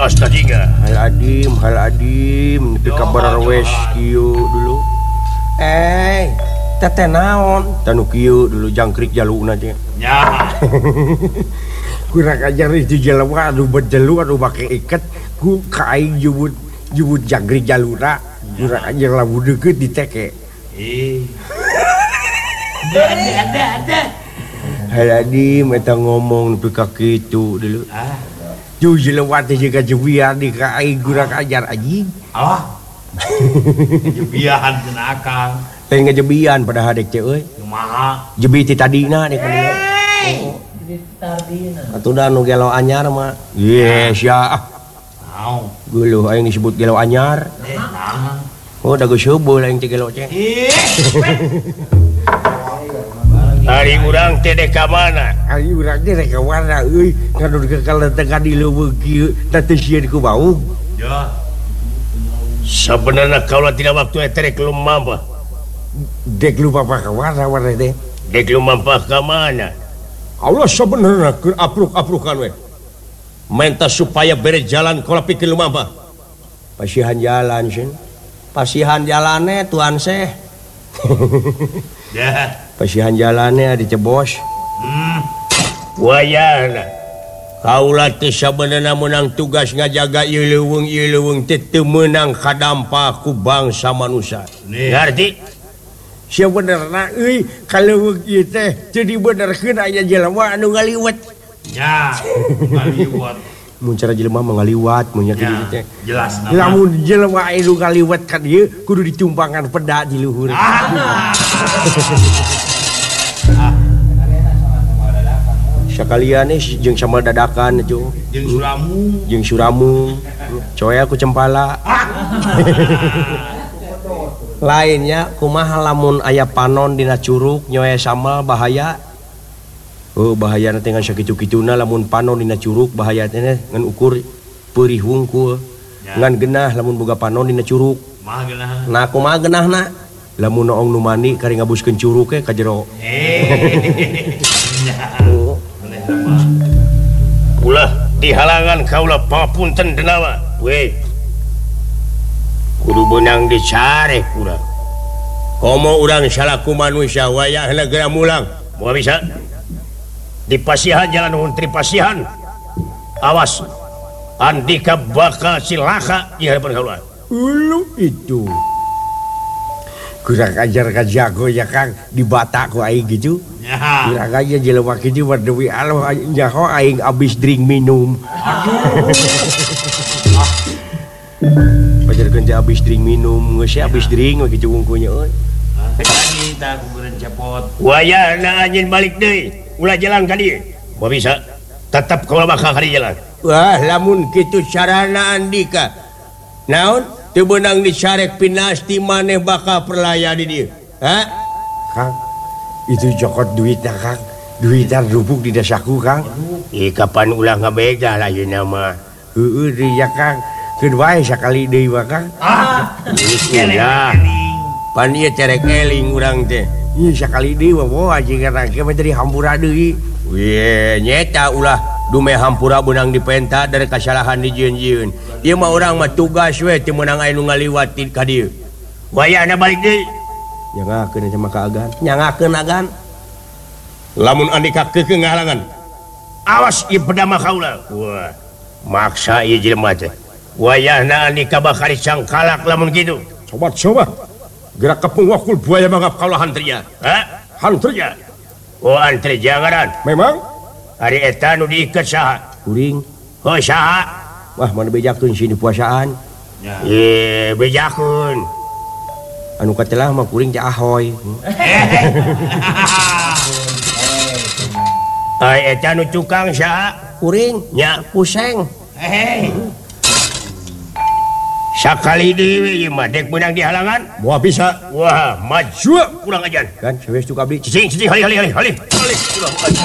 astaga. Hal adim nepi ka Barwes kieu dulu. Teteh naon? Tanu kieu dulu jangkrik jaluna teh. Nya. Kurang ajar itu jelema anu bedelu anu make iket ku ka aing jubut jangkrik jaluna. Kurang ajar lamun deukeut diteke. Ada. Hal adim eta ngomong nepi ka kitu dulu. Ju jelema teh jiga jebian di ka aing kurang ajar anjing. Jebiahan cenah Akang. Teh ngajebian pada hadek teh euy. Kumaha? Jebi ti tadina dek dia. Atuh nu gelo anyar mah. Yes ya. Naon? Geuleuh aing disebut gelo anyar. Nah. Oh da geus heubeul aing teh gelo teh. Ari urang teh dek ka mana? Ari urang teh rek ka mana euy? Ngadu ke kaletekan di leuweung kieu teh sieun ku bau. Ya. Sebenarnya kalau tidak waktu eta rek lumampah. Dek lupa apa ka mana teh? Dek lumampah ka mana? Allah sebenarnya keur apruk-aprukan we. Minta supaya bere jalan kalau pikir lumampah. Pasihan jalan sieun. Pasihan jalane tuan seh. Ya. Pasihan jalannya dicebos. Wayana. Kaula teh sabenerna menang tugas ngajaga ieu leuweung teh teu meunang kadampah ku bangsa manusia. Ngarti? Sebenarnya euy kaleuweung ieu teh teu dibenerkeun aya jelema anu ngaliwat. Ya, ngaliwat. Mun cara jelema mah ngaliwat mun nya kitu teh. Jelas nama. Lamun jelema anu ngaliwat ka dieu kudu ditumpangan peda di luhur. Sakalian jeung sama dadakan itu. Jeung suramu. Coe aku cempala. Lainnya kumaha lamun aya panon dina curug nyoe sambal bahaya. Oh bahaya nanti ngan sakitu-kituna lamun panon dina curug bahaya teh ngan ukur peurih wungkul. Ngan genah lamun boga panon dina curug. Mah genah. Nah kumaha genahna? Lamun noong nu mani kari ngabuskeun curug ke ka jero. Ulah di halangan kaula papunten denawa. We. Kudu beunang dicare urang. Komo urang salaku manusia wayahna geura mulang. Moal bisa. Di pasihan jalan Untri Pasihan. Awas. Andika bakal cilaka di hadapan kaula. Ulu itu. Kurang ajar ka jago ya Kang di bata ku aing gitu. Kurang aja jelema kitu mah deui Allah nyaho aing abis drink minum. Pajarkeun teh abis drink minum, geus abis drink we kitu wungkulnya euy. Kita kuburan cepot. Wayahna anjeun balik deui. Ulah jalan ka dieu. Moal bisa. Tetep kaula bakal ka jalan. Wah, lamun kitu carana Andika. Naon? Teu beunang dicarek pinasti maneh bakal perlaya di dieu. Ha? Kang, itu jokot duitna Kang. Duitna rubuk di dasaku Kang. Kapan ulah ngabega lah yeuna mah. Heueuh deui ya Kang. Keun wae sakali deui mah Kang. Ya. Pan ieu cerek eling urang teh. Ieu sakali deui mah moal anjing kana ge mah tadi hampura deui. Weh, nyeta ulah dume hampura beunang dipenta dari kasalahan dijieun-jieun. Ieu mah urang mah tugas we teu meunang aya nu ngaliwat ka dieu. Wayahna balik deui. Nyangakeun eta mah ka agan. Nyangakeun agan. Lamun Andika keukeu ngahalangan. Awas ieu pedama kaula. Wah, maksa ieu jelema teh. Wayahna Andika bakal dicangkalak lamun kitu. Coba. Gerak kepung wakul buaya mangap kaula hantrinya. Hantrinya. Oh, hantrinya ngaran. Memang Ari eta nu diiket saha? kuring. Oh, saha? Wah, mana bejakeun sini puasaan. Bejakeun. Anu katelah mah kuring teh ahoy. Ai eta nu tukang saha? Kuring Nya puseng. Sakali deui ieu mah dek beunang di halangan. Moal bisa. Wah, maju kurang ajar. Kan, sewes tu kabli. Cicing, halih.